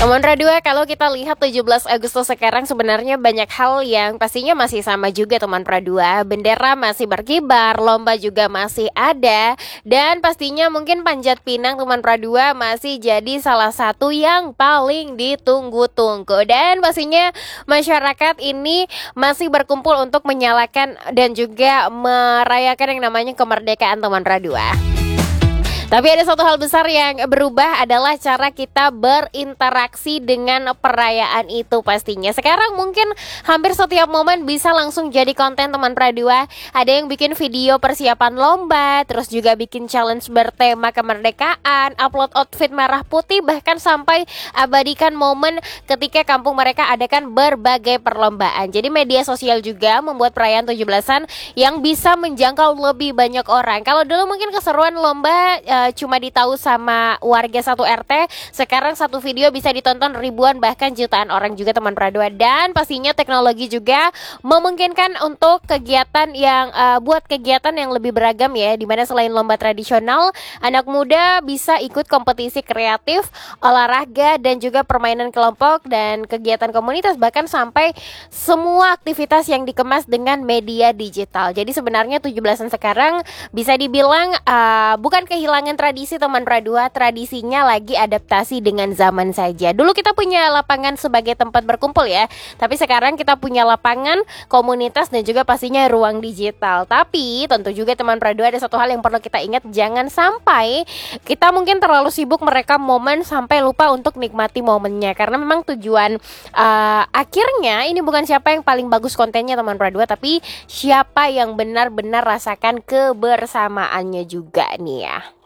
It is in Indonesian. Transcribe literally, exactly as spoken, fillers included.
Teman Radua, kalau kita lihat tujuh belas Agustus sekarang sebenarnya banyak hal yang pastinya masih sama juga teman Radua. Bendera masih berkibar, lomba juga masih ada, dan pastinya mungkin Panjat Pinang teman Radua masih jadi salah satu yang paling ditunggu-tunggu. Dan pastinya masyarakat ini masih berkumpul untuk menyalakan dan juga merayakan yang namanya kemerdekaan teman Radua. Tapi ada satu hal besar yang berubah adalah cara kita berinteraksi dengan perayaan itu pastinya. Sekarang mungkin hampir setiap momen bisa langsung jadi konten teman Pradua. Ada yang bikin video persiapan lomba, terus juga bikin challenge bertema kemerdekaan, upload outfit merah putih, bahkan sampai abadikan momen ketika kampung mereka adakan berbagai perlombaan. Jadi media sosial juga membuat perayaan tujuh belasan yang bisa menjangkau lebih banyak orang. Kalau dulu mungkin keseruan lomba uh, cuma ditahu sama warga satu R T, sekarang satu video bisa ditonton ribuan bahkan jutaan orang juga teman Pradua. Dan pastinya teknologi juga memungkinkan untuk kegiatan yang uh, buat kegiatan yang lebih beragam ya, dimana selain lomba tradisional, anak muda bisa ikut kompetisi kreatif, olahraga, dan juga permainan kelompok dan kegiatan komunitas, bahkan sampai semua aktivitas yang dikemas dengan media digital. Jadi sebenarnya tujuh belasan sekarang bisa dibilang uh, bukan kehilangan tradisi teman Pradua, tradisinya lagi adaptasi dengan zaman saja. Dulu kita punya lapangan sebagai tempat berkumpul ya, tapi sekarang kita punya lapangan, komunitas, dan juga pastinya ruang digital. Tapi tentu juga teman Pradua ada satu hal yang perlu kita ingat, jangan sampai kita mungkin terlalu sibuk merekam momen sampai lupa untuk nikmati momennya. Karena memang tujuan uh, akhirnya ini bukan siapa yang paling bagus kontennya teman Pradua, tapi siapa yang benar-benar rasakan kebersamaannya juga nih ya.